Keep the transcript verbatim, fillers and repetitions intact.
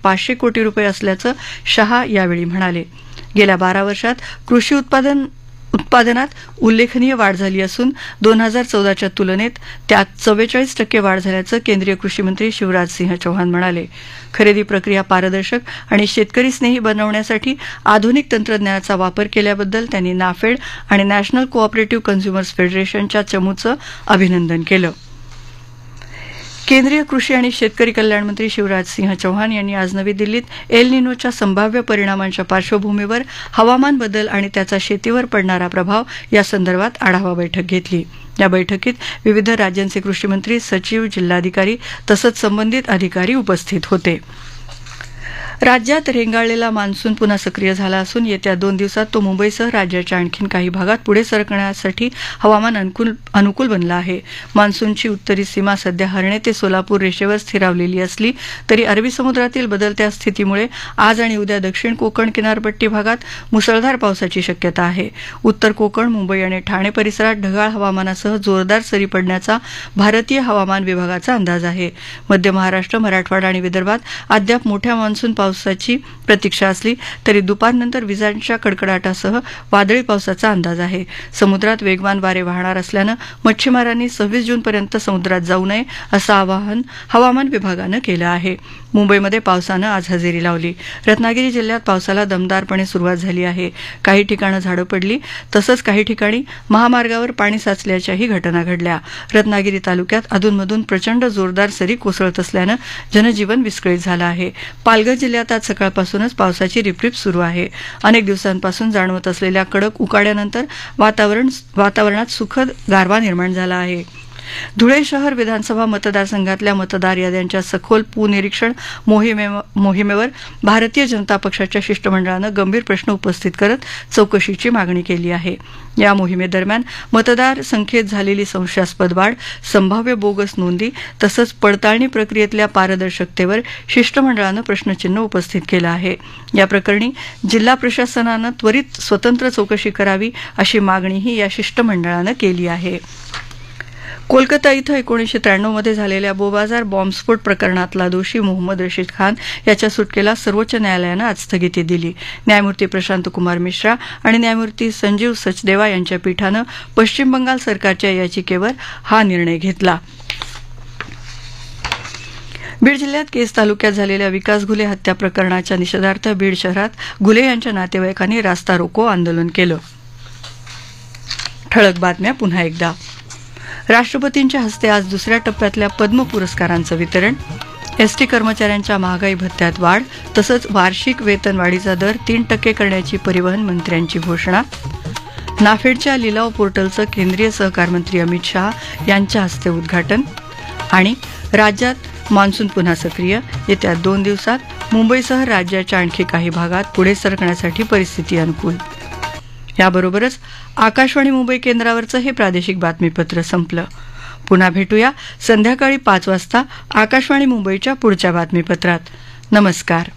पाचशे कोटी रुपये असल्याचं शहा यावेळी म्हणाले. गेल्या बारा वर्षात कृषी उत्पादन उत्पादनात उल्लेखनीय वाढ झाली असून दोन हजार चौदाच्या तुलनेत त्यात चव्वेचाळीस टक्के वाढ झाल्याचं केंद्रीय कृषी मंत्री शिवराज सिंह चौहान म्हणाले. खरेदी प्रक्रिया पारदर्शक आणि शेतकरी स्नेही बनवण्यासाठी आधुनिक तंत्रज्ञानाचा वापर केल्याबद्दल त्यांनी नाफेड आणि नॅशनल कोऑपरेटिव्ह कन्झ्युमर्स फेडरेशनच्या चमूचं अभिनंदन केलं. केंद्रीय कृषी आणि शेतकरी कल्याण मंत्री शिवराज सिंह चौहान यांनी आज नवी दिल्लीत एल निनोच्या संभाव्य परिणामांच्या पार्श्वभूमीवर हवामान बदल आणि त्याचा शेतीवर पडणारा प्रभाव या संदर्भात आढावा बैठक घेतली. या बैठकीत विविध राज्यांचे कृषी मंत्री, सचिव, जिल्हाधिकारी तसंच संबंधित अधिकारी उपस्थित होते. राज्यात रेंगाळलेला मान्सून पुन्हा सक्रिय झाला असून येत्या दोन दिवसात तो मुंबईसह राज्याच्या आणखी काही भागात पुढे सरकण्यासाठी हवामान अनुकूल अनुकूल बनलं आहे. मान्सूनची उत्तरी सीमा सध्या हरणे ते सोलापूर रेषेवर स्थिरावलेली असली तरी अरबी समुद्रातील बदलत्या स्थितीमुळे आज आणि उद्या दक्षिण कोकण किनारपट्टी भागात मुसळधार पावसाची शक्यता आहे. उत्तर कोकण, मुंबई आणि ठाणे परिसरात ढगाळ हवामानासह जोरदार सरी पडण्याचा भारतीय हवामान विभागाचा अंदाज आहे. मध्य महाराष्ट्र, मराठवाडा आणि विदर्भात अद्याप मोठ्या मान्सून पावसाची प्रतीक्षा असली तरी दुपारनंतर विजांच्या कडकडाटासह वादळी पावसाचा अंदाज आहे. समुद्रात वेगवान वारे वाहणार असल्यानं मच्छीमारांनी सव्वीस जूनपर्यंत समुद्रात जाऊ नये असं आवाहन हवामान विभागानं केलं आहे. मुंबईमध्ये पावसानं आज हजेरी लावली. रत्नागिरी जिल्ह्यात पावसाला दमदारपणे सुरुवात झाली आहे. काही ठिकाणं झाडं पडली तसंच काही ठिकाणी महामार्गावर पाणी साचल्याच्याही घटना घडल्या. रत्नागिरी तालुक्यात अधूनमधून प्रचंड जोरदार सरी कोसळत असल्यानं जनजीवन विस्कळीत झालं आहे. पालघर जिल्ह्यात आज सकाळपासूनच पावसाची रिपरिप सुरू आहे. अनेक दिवसांपासून जाणवत असलेल्या कडक उकाड्यानंतर वातावरण वातावरणात सुखद गारवा निर्माण झाला आहे. धुळे शहर विधानसभा मतदारसंघातल्या मतदार याद्यांच्या सखोल पुनरीक्षण मोहिमे मोहिमेवर भारतीय जनता पक्षाच्या शिष्टमंडळानं गंभीर प्रश्न उपस्थित करत चौकशीची मागणी केली आहे. या मोहिमेदरम्यान मतदार संख्येत झालेली संशयास्पद वाढ, संभाव्य बोगस नोंदी तसंच पडताळणी प्रक्रियेतल्या पारदर्शकतेवर शिष्टमंडळानं प्रश्नचिन्ह उपस्थित केलं आहे. या प्रकरणी जिल्हा प्रशासनानं त्वरित स्वतंत्र चौकशी करावी अशी मागणीही या शिष्टमंडळानं केली आहे. कोलकाता इथं एकोणीसशे त्र्याण्णव मध्ये झालेल्या बोबाजार बॉम्बस्फोट प्रकरणातला दोषी मोहम्मद रशीद खान याच्या सुटकेला सर्वोच्च न्यायालयानं आज स्थगिती दिली. न्यायमूर्ती प्रशांत कुमार मिश्रा आणि न्यायमूर्ती संजीव सचदेवा यांच्या पीठानं पश्चिम बंगाल सरकारच्या याचिकेवर हा निर्णय घेतला. बीड जिल्ह्यात केज तालुक्यात झालेल्या विकास घुले हत्या प्रकरणाच्या निषेधार्थ बीड शहरात घुले यांच्या नातेवाईकांनी रास्ता रोको आंदोलन केलं. ठळक बातम्या पुन्हा एकदा. राष्ट्रपतींच्या हस्ते आज दुसऱ्या टप्प्यातल्या पद्म पुरस्कारांचं वितरण. एसटी कर्मचाऱ्यांच्या महागाई भत्त्यात वाढ तसंच वार्षिक वेतनवाढीचा दर तीन टक्के करण्याची परिवहन मंत्र्यांची घोषणा. नाफेडच्या लिलाव पोर्टलचं केंद्रीय सहकार मंत्री अमित शहा यांच्या हस्ते उद्घाटन. आणि राज्यात मान्सून पुन्हा सक्रिय, येत्या दोन दिवसात मुंबईसह राज्याच्या आणखी काही भागात पुढे सरकण्यासाठी परिस्थिती अनुकूल. याबरोबरच आकाशवाणी मुंबई केंद्रावरचं हे प्रादेशिक बातमीपत्र संपलं. पुन्हा भेटूया संध्याकाळी पाच वाजता आकाशवाणी मुंबईच्या पुढच्या बातमीपत्रात. नमस्कार.